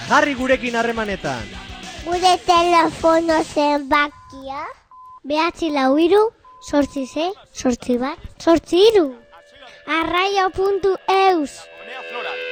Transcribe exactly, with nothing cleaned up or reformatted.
Jarri gurekin harremanetan. Gure telefono zenbakia. Behatzi lau hiru, sortzi sei, sortzi bat, sortzi hiru. arraio puntu eus.